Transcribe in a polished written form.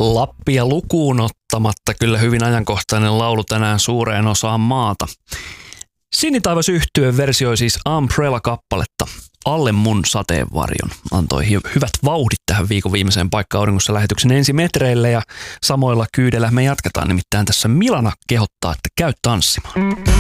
Lappia lukuun ottamatta kyllä hyvin ajankohtainen laulu tänään suureen osaan maata. Sinitaivas -yhtyeen versioi siis Umbrella-kappaletta Alle mun sateenvarjon. Antoi hyvät vauhdit tähän viikon viimeiseen Paikka Auringossa -lähetyksen ensimetreille ja samoilla kyydellä me jatketaan, nimittäin tässä Milana kehottaa, että käy tanssimaan.